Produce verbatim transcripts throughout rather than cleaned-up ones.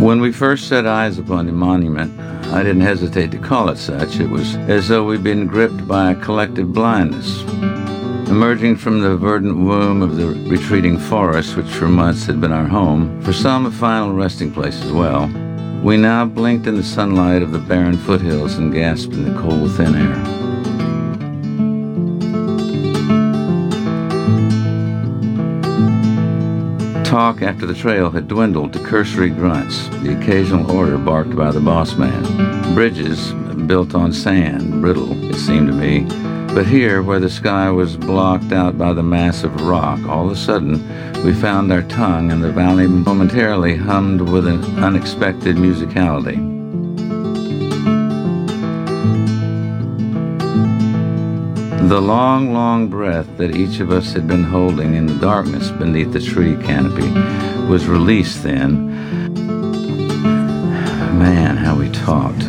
When we first set eyes upon the monument, I didn't hesitate to call it such. It was as though we'd been gripped by a collective blindness. Emerging from the verdant womb of the retreating forest, which for months had been our home, for some a final resting place as well, we now blinked in the sunlight of the barren foothills and gasped in the cold, thin air. Talk after the trail had dwindled to cursory grunts, the occasional order barked by the boss man. Bridges built on sand, brittle, it seemed to me. But here, where the sky was blocked out by the mass of rock, all of a sudden we found our tongue, and the valley momentarily hummed with an unexpected musicality. The long, long breath that each of us had been holding in the darkness beneath the tree canopy was released then. Man, how we talked.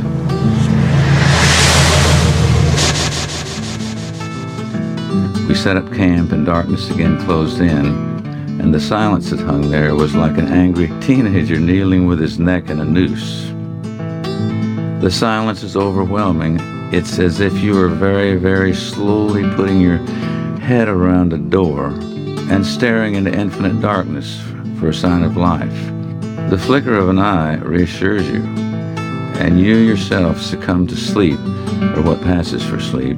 We set up camp and darkness again closed in, and the silence that hung there was like an angry teenager kneeling with his neck in a noose. The silence is overwhelming. It's as if you were very, very slowly putting your head around a door and staring into infinite darkness for a sign of life. The flicker of an eye reassures you, and you yourself succumb to sleep, or what passes for sleep.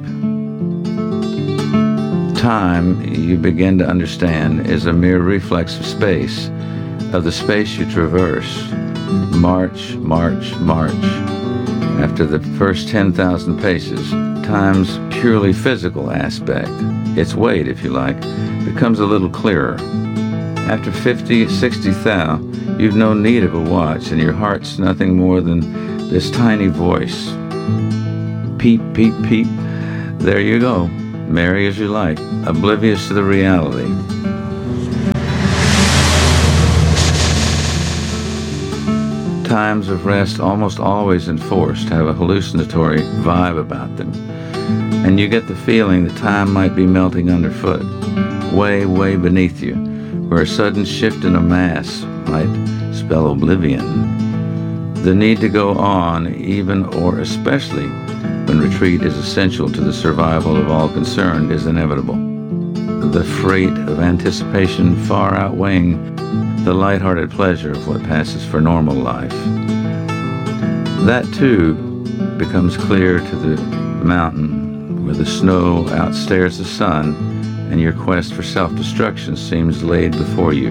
Time, you begin to understand, is a mere reflex of space, of the space you traverse. March, march, march. After the first ten thousand paces, time's purely physical aspect, its weight, if you like, becomes a little clearer. After fifty, sixty thou, you've no need of a watch, and your heart's nothing more than this tiny voice. Peep, peep, peep. There you go. Merry as you like, oblivious to the reality. Times of rest, almost always enforced, have a hallucinatory vibe about them. And you get the feeling that time might be melting underfoot, way, way beneath you, where a sudden shift in a mass might spell oblivion. The need to go on, even or especially when retreat is essential to the survival of all concerned, is inevitable. The freight of anticipation far outweighing the lighthearted pleasure of what passes for normal life. That, too, becomes clear to the mountain where the snow outstares the sun and your quest for self-destruction seems laid before you.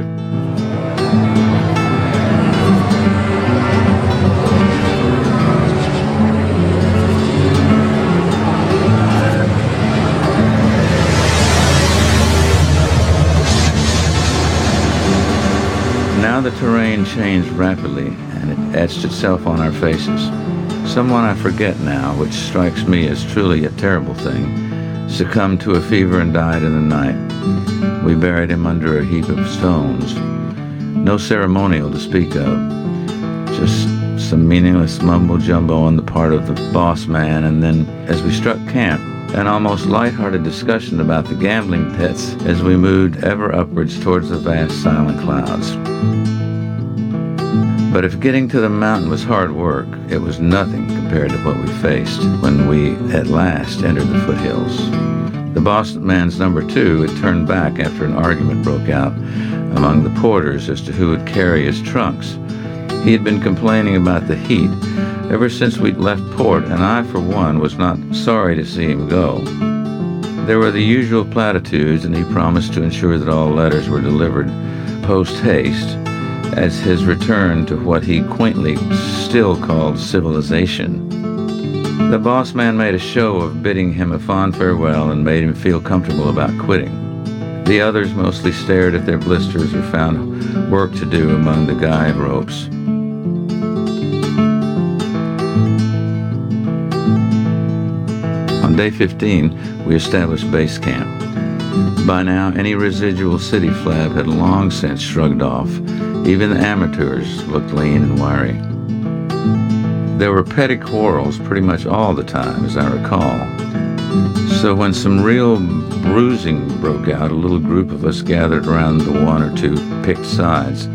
Now the terrain changed rapidly, and it etched itself on our faces. Someone I forget now, which strikes me as truly a terrible thing, succumbed to a fever and died in the night. We buried him under a heap of stones. No ceremonial to speak of, just some meaningless mumbo-jumbo on the part of the boss man, and then, as we struck camp, an almost lighthearted discussion about the gambling pits as we moved ever upwards towards the vast silent clouds. But if getting to the mountain was hard work, it was nothing compared to what we faced when we at last entered the foothills. The boss man's number two had turned back after an argument broke out among the porters as to who would carry his trunks. He had been complaining about the heat ever since we'd left port, and I, for one, was not sorry to see him go. There were the usual platitudes, and he promised to ensure that all letters were delivered post-haste, as his return to what he quaintly still called civilization. The boss man made a show of bidding him a fond farewell and made him feel comfortable about quitting. The others mostly stared at their blisters or found work to do among the guide ropes. On day fifteen, we established base camp. By now, any residual city flab had long since shrugged off. Even the amateurs looked lean and wiry. There were petty quarrels pretty much all the time, as I recall. So when some real bruising broke out, a little group of us gathered around the one or two picked sides.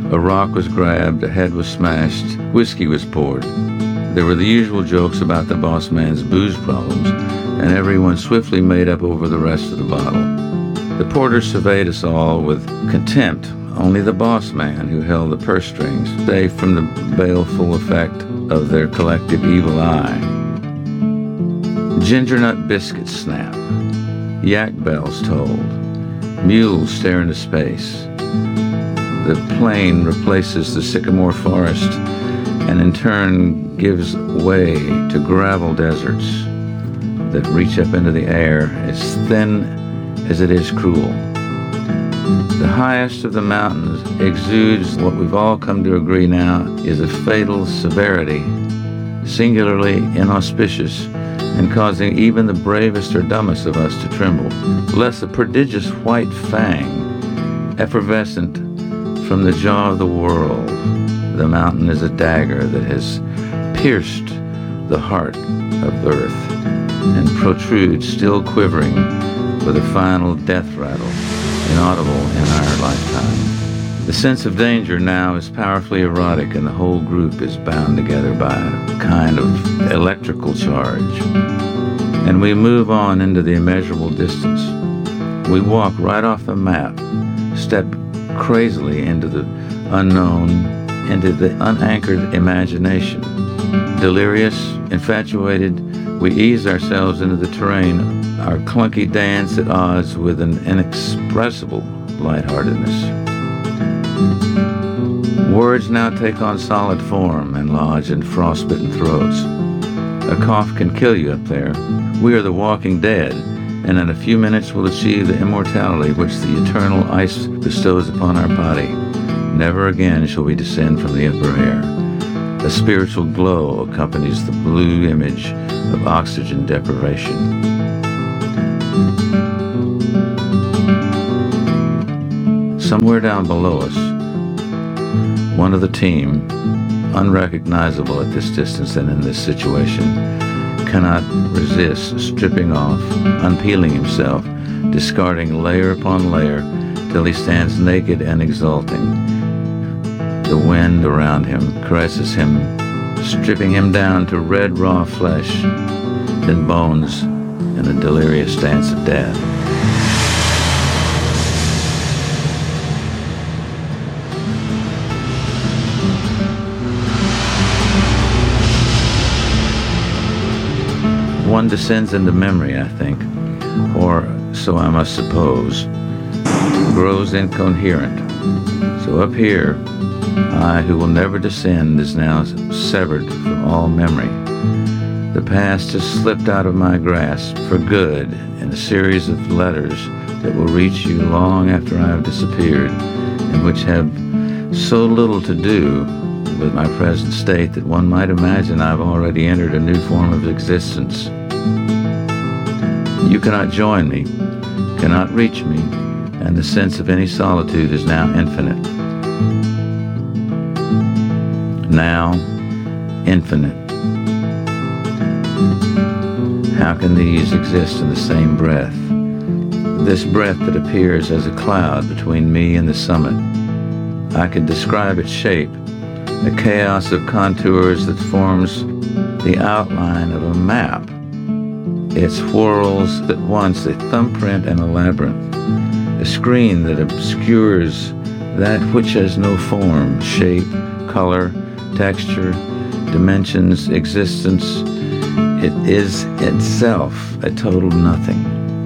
A rock was grabbed, a head was smashed, whiskey was poured. There were the usual jokes about the boss man's booze problems, and everyone swiftly made up over the rest of the bottle. The porter surveyed us all with contempt. Only the boss man, who held the purse strings, safe from the baleful effect of their collective evil eye. Ginger nut biscuits snap. Yak bells tolled. Mules stare into space. The plain replaces the sycamore forest and in turn gives way to gravel deserts that reach up into the air as thin as it is cruel. The highest of the mountains exudes what we've all come to agree now is a fatal severity, singularly inauspicious, and causing even the bravest or dumbest of us to tremble, lest a prodigious white fang, effervescent from the jaw of the world, the mountain is a dagger that has pierced the heart of earth and protrudes, still quivering, with a final death rattle, inaudible in our lifetime. The sense of danger now is powerfully erotic, and the whole group is bound together by a kind of electrical charge. And we move on into the immeasurable distance. We walk right off the map, step crazily into the unknown, into the unanchored imagination. Delirious, infatuated, we ease ourselves into the terrain, our clunky dance at odds with an inexpressible lightheartedness. Words now take on solid form and lodge in frostbitten throats. A cough can kill you up there. We are the walking dead, and in a few minutes will achieve the immortality which the eternal ice bestows upon our body. Never again shall we descend from the upper air. A spiritual glow accompanies the blue image of oxygen deprivation. Somewhere down below us, one of the team, unrecognizable at this distance and in this situation, cannot resist stripping off, unpeeling himself, discarding layer upon layer till he stands naked and exulting. The wind around him caresses him, stripping him down to red raw flesh, then bones in a delirious dance of death. One descends into memory, I think, or so I must suppose, grows incoherent. So up here, I, who will never descend, is now severed from all memory. The past has slipped out of my grasp for good in a series of letters that will reach you long after I have disappeared, and which have so little to do with my present state that one might imagine I've already entered a new form of existence. You cannot join me, cannot reach me, and the sense of any solitude is now infinite. Now, infinite. How can these exist in the same breath? This breath that appears as a cloud between me and the summit. I could describe its shape, a chaos of contours that forms the outline of a map. It whirls at once a thumbprint and a labyrinth, a screen that obscures that which has no form, shape, color, texture, dimensions, existence. It is itself a total nothing.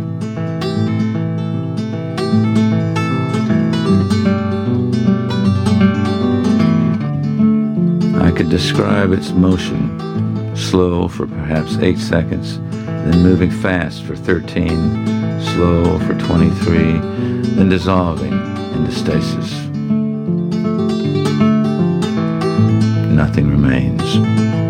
I could describe its motion, slow for perhaps eight seconds, then moving fast for thirteen, slow for twenty-three, then dissolving into stasis. Nothing remains.